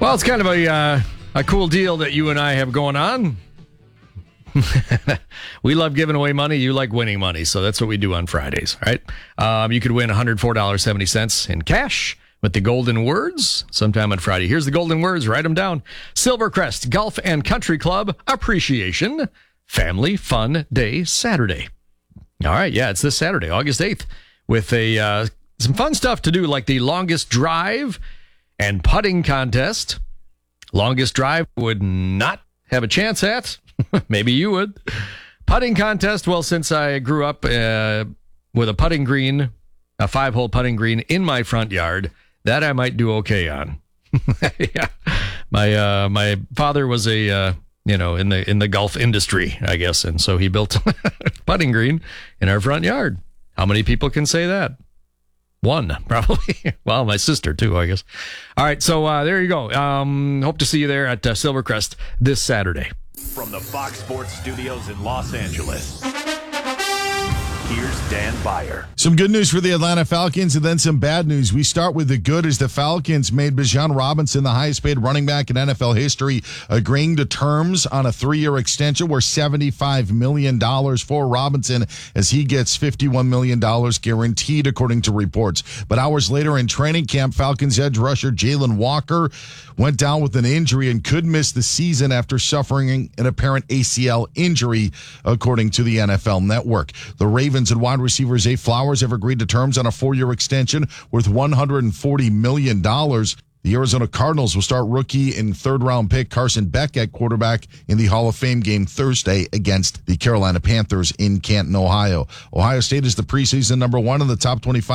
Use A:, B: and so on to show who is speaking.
A: Well, it's kind of a cool deal that you and I have going on. We love giving away money. You like winning money. So that's what we do on Fridays, right? You could win $104.70 in cash with the golden words sometime on Friday. Here's the golden words. Write them down. Silvercrest Golf and Country Club Appreciation Family Fun Day Saturday. All right. Yeah, it's this Saturday, August 8th, with some fun stuff to do, like the longest drive and putting contest. Longest drive would not have a chance at. Maybe you would. Putting contest. Well, since I grew up with a putting green, a 5-hole putting green in my front yard, that I might do okay on. Yeah. My father was in the golf industry, I guess, and so he built a putting green in our front yard. How many people can say that? One, probably. Well, my sister, too, I guess. All right, so there you go. Hope to see you there at Silvercrest this Saturday.
B: From the Fox Sports Studios in Los Angeles, here's Dan Beyer.
C: Some good news for the Atlanta Falcons and then some bad news. We start with the good as the Falcons made Bijan Robinson the highest paid running back in NFL history, agreeing to terms on a 3-year extension worth $75 million for Robinson as he gets $51 million guaranteed, according to reports. But hours later in training camp, Falcons edge rusher Jalen Walker went down with an injury and could miss the season after suffering an apparent ACL injury, according to the NFL Network. The Ravens and wide receiver Zay Flowers have agreed to terms on a 4-year extension worth $140 million. The Arizona Cardinals will start rookie and third-round pick Carson Beck at quarterback in the Hall of Fame game Thursday against the Carolina Panthers in Canton, Ohio. Ohio State is the preseason number 1 in the top 25